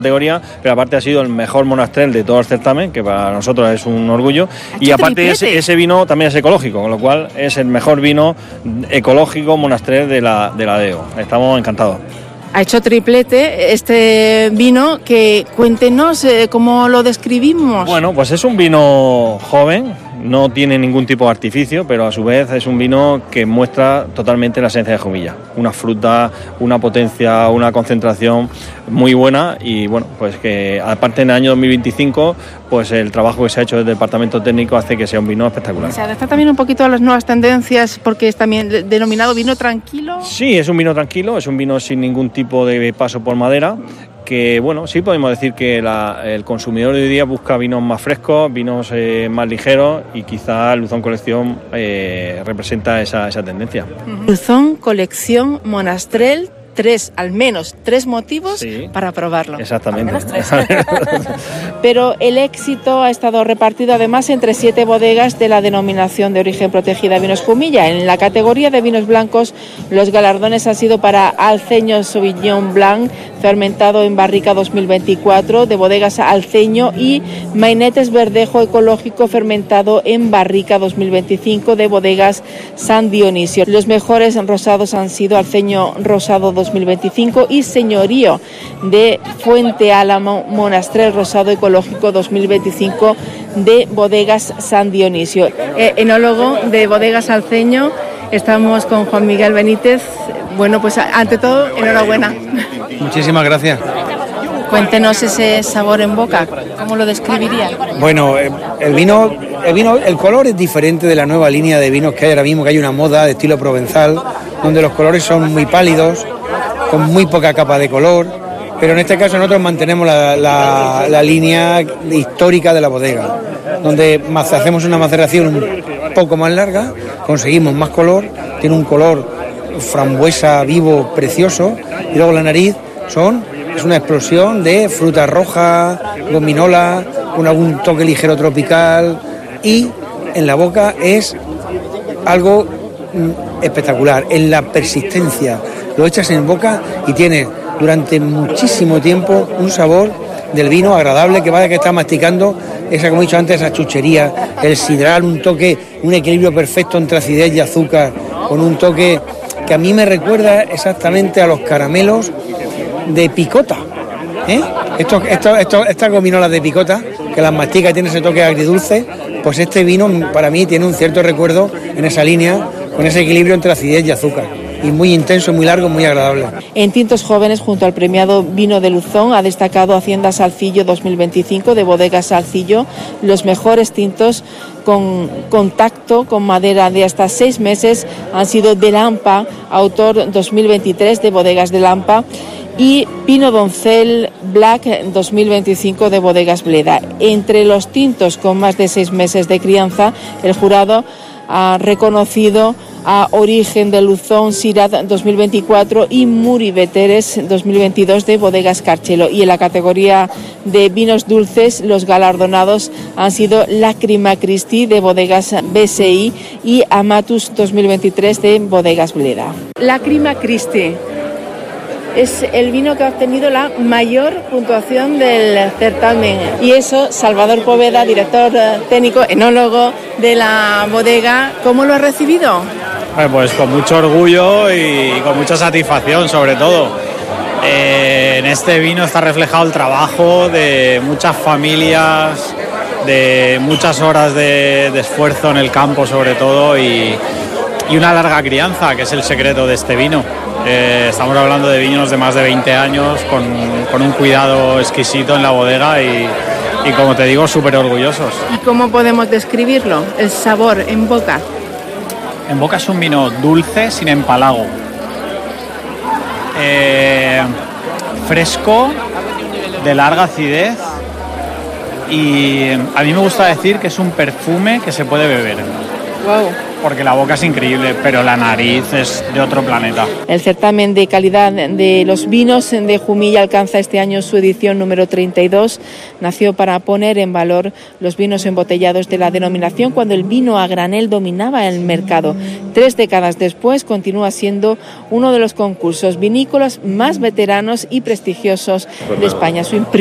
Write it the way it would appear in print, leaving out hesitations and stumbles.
categoría, pero aparte ha sido el mejor monastrell de todo el certamen, que para nosotros es un orgullo, y aparte ese vino también es ecológico, con lo cual es el mejor vino ecológico monastrell de la DEO. Estamos encantados. Ha hecho triplete este vino, que cuéntenos cómo lo describimos. Bueno, pues es un vino joven, no tiene ningún tipo de artificio, pero a su vez es un vino que muestra totalmente la esencia de Jumilla. Una fruta, una potencia, una concentración muy buena y bueno, pues que aparte en el año 2025, pues el trabajo que se ha hecho desde el departamento técnico hace que sea un vino espectacular. Se adapta también un poquito a las nuevas tendencias porque es también denominado vino tranquilo. Sí, es un vino tranquilo, es un vino sin ningún tipo de paso por madera, que bueno, sí podemos decir que el consumidor de hoy día busca vinos más frescos, vinos más ligeros y quizá Luzón Colección representa esa tendencia. Luzón Colección Monastrell, al menos tres motivos para probarlo. Exactamente. Pero el éxito ha estado repartido además entre 7 bodegas de la denominación de origen protegida Vinos Jumilla. En la categoría de vinos blancos, los galardones han sido para Alceño Sauvignon Blanc, fermentado en barrica 2024, de bodegas Alceño, y Mainetes Verdejo Ecológico, fermentado en barrica 2025, de bodegas San Dionisio. Los mejores rosados han sido Alceño Rosado 2025 y Señorío de Fuente Álamo Monastrell Rosado Ecológico 2025, de bodegas San Dionisio. Enólogo de bodegas Alceño, estamos con Juan Miguel Benítez. Bueno, pues ante todo, enhorabuena. Muchísimas gracias. Cuéntenos ese sabor en boca, ¿cómo lo describiría? Bueno, el color es diferente de la nueva línea de vinos que hay ahora mismo, que hay una moda de estilo provenzal, donde los colores son muy pálidos, con muy poca capa de color, pero en este caso nosotros mantenemos la línea histórica de la bodega, donde hacemos una maceración un poco más larga, conseguimos más color, tiene un color frambuesa vivo precioso, y luego la nariz es una explosión de fruta roja, gominola, con algún toque ligero tropical, y en la boca es algo espectacular, en la persistencia. Lo echas en boca y tienes durante muchísimo tiempo un sabor del vino agradable, que vaya que está masticando esa, como he dicho antes, esa chuchería, el sidral, un equilibrio perfecto entre acidez y azúcar, con un toque que a mí me recuerda exactamente a los caramelos de picota, estas gominolas de picota, que las mastica y tiene ese toque agridulce, pues este vino para mí tiene un cierto recuerdo en esa línea, con ese equilibrio entre acidez y azúcar, y muy intenso, muy largo, muy agradable. En tintos jóvenes, junto al premiado Vino de Luzón, ha destacado Hacienda Salcillo 2025, de bodegas Salcillo, los mejores tintos con contacto con madera de hasta 6 meses han sido de Lampa, autor 2023, de bodegas de Lampa, y Pino Doncel Black 2025, de bodegas Bleda. Entre los tintos con más de 6 meses de crianza, el jurado ha reconocido a Origen de Luzón Syrah 2024 y Muri Veteres 2022, de bodegas Carchelo. Y en la categoría de vinos dulces, los galardonados han sido Lacrima Christi, de bodegas BSI, y Amatus 2023, de bodegas Bleda. Lacrima Christi es el vino que ha obtenido la mayor puntuación del certamen, y eso Salvador Poveda, director técnico, enólogo de la bodega, ¿cómo lo ha recibido? Pues con mucho orgullo y con mucha satisfacción, sobre todo. En este vino está reflejado el trabajo de muchas familias, de muchas horas de esfuerzo en el campo sobre todo, y una larga crianza, que es el secreto de este vino. Estamos hablando de vinos de más de 20 años, con un cuidado exquisito en la bodega y como te digo, súper orgullosos. ¿Y cómo podemos describirlo, el sabor en boca? En boca es un vino dulce, sin empalago. Fresco, de larga acidez, y a mí me gusta decir que es un perfume que se puede beber. Wow. porque la boca es increíble, pero la nariz es de otro planeta. El certamen de calidad de los vinos de Jumilla alcanza este año su edición número 32. Nació para poner en valor los vinos embotellados de la denominación cuando el vino a granel dominaba el mercado. 3 décadas después continúa siendo uno de los concursos vinícolas más veteranos y prestigiosos de España.